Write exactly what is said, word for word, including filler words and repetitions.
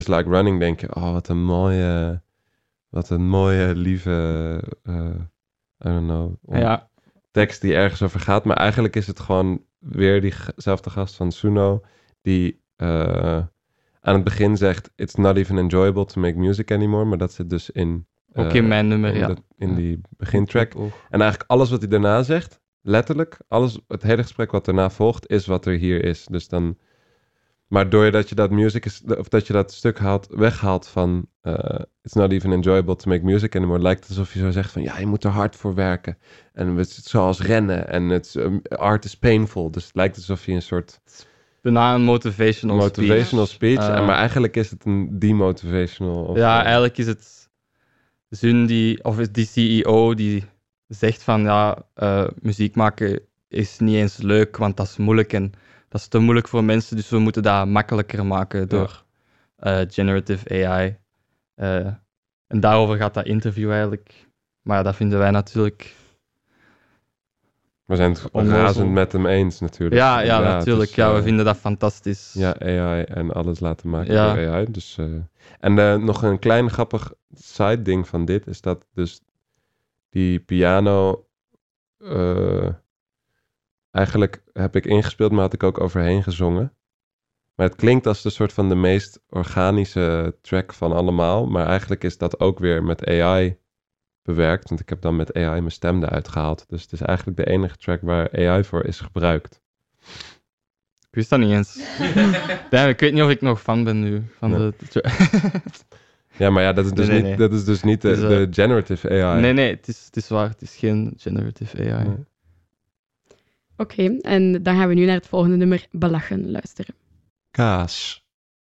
Like Running denk je, oh, wat een mooie, wat een mooie, lieve, uh, I don't know, ja. tekst die ergens over gaat. Maar eigenlijk is het gewoon weer diezelfde gast van Suno, die uh, aan het begin zegt, it's not even enjoyable to make music anymore. Maar dat zit dus in... Uh, Ook in mijn nummer, in ja. De, in ja. die begintrack. En eigenlijk alles wat hij daarna zegt, letterlijk, alles, het hele gesprek wat daarna volgt, is wat er hier is. Dus dan... Maar doordat je dat music is, of dat je dat stuk haalt, weghaalt van uh, it's not even enjoyable to make music anymore, lijkt het alsof je zo zegt van ja, je moet er hard voor werken. En het is zoals rennen en het um, art is painful. Dus het lijkt alsof je een soort... Bijna een motivational, motivational speech. speech. Uh, en maar eigenlijk is het een demotivational. Of, ja, uh, eigenlijk is het Zun die, of die C E O die zegt van ja, uh, muziek maken is niet eens leuk, want dat is moeilijk en dat is te moeilijk voor mensen, dus we moeten dat makkelijker maken door ja. uh, generative A I. Uh, en daarover gaat dat interview eigenlijk. Maar dat vinden wij natuurlijk... We zijn het razend met hem eens natuurlijk. Ja, ja, ja natuurlijk. Dus, ja, we uh, vinden dat fantastisch. Ja, A I en alles laten maken ja. door A I. Dus, uh, en uh, nog een klein grappig side ding van dit is dat dus die piano... Uh, eigenlijk heb ik ingespeeld, maar had ik ook overheen gezongen. Maar het klinkt als de soort van de meest organische track van allemaal. Maar eigenlijk is dat ook weer met A I bewerkt. Want ik heb dan met A I mijn stem eruit gehaald. Dus het is eigenlijk de enige track waar A I voor is gebruikt. Ik wist dat niet eens. Damn, ik weet niet of ik nog fan ben nu. Van nee. de... ja, maar ja, dat is dus, nee, nee, niet, nee. Dat is dus niet de, is, uh... de generative A I. Nee, nee, het is, het is waar. Het is geen generative A I. Nee. Oké, okay, en dan gaan we nu naar het volgende nummer, Belachen, luisteren. Kaas.